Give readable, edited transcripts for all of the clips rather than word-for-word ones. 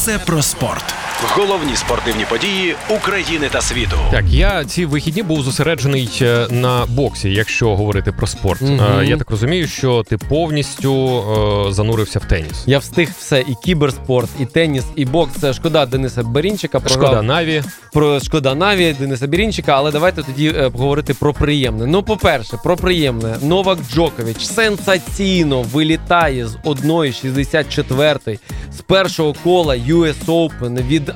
Все про спорт. Головні спортивні події України та світу. Так, я ці вихідні був зосереджений на боксі, якщо говорити про спорт. Я так розумію, що ти повністю занурився в теніс. Я встиг все, і кіберспорт, і теніс, і бокс. Це шкода Дениса Берінчика. Шкода Наві. Шкода Наві, Дениса Берінчика, але давайте тоді поговорити про приємне. Ну, по-перше, про приємне. Новак Джокович сенсаційно вилітає з 1,64 з першого кола US Open від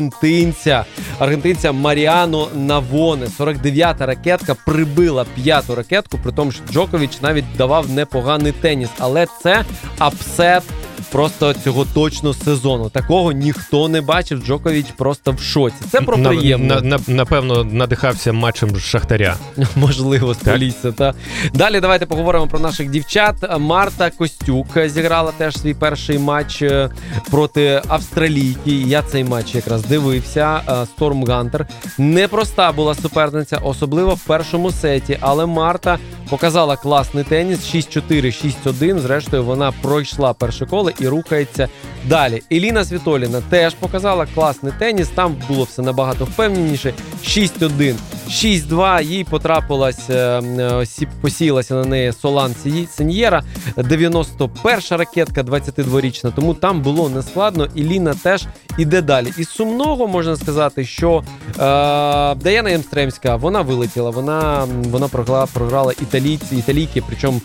аргентинця Маріано Навоне. 49-та ракетка прибила 5-ту ракетку, при тому, що Джокович навіть давав непоганий теніс. Але це апсет просто цього точно сезону. Такого ніхто не бачив. Джокович просто в шоці. Це про приємне. Напевно, надихався матчем Шахтаря. Можливо, з Полісся. Та. Далі давайте поговоримо про наших дівчат. Марта Костюк зіграла теж свій перший матч проти австралійки. Я цей матч якраз дивився. Сторм Гантер. Непроста була суперниця, особливо в першому сеті. Але Марта показала класний теніс. 6-4, 6-1. Зрештою, вона пройшла перше коло і рухається далі. Еліна Світоліна теж показала класний теніс. Там було все набагато впевненіше. 6-1, 6-2. Їй потрапилась, посіялася на неї Солан Сеньєра. 91-ша ракетка, 22-річна. Тому там було нескладно. Еліна теж іде далі. Із сумного можна сказати, що Даяна Ємстремська, вона вилетіла. Вона програла італійки, причому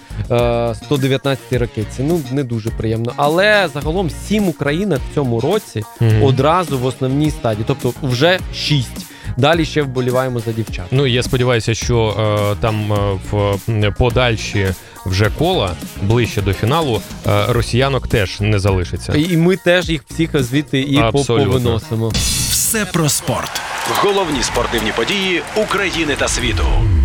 119-й ракетці. Ну, не дуже приємно. Але загалом 7 українок в цьому році одразу в основній стадії. Тобто вже 6. Далі ще вболіваємо за дівчат. Ну, я сподіваюся, що там в подальші вже кола, ближче до фіналу, росіянок теж не залишиться. І ми теж їх всіх звідти і повиносимо. Все про спорт. Головні спортивні події України та світу.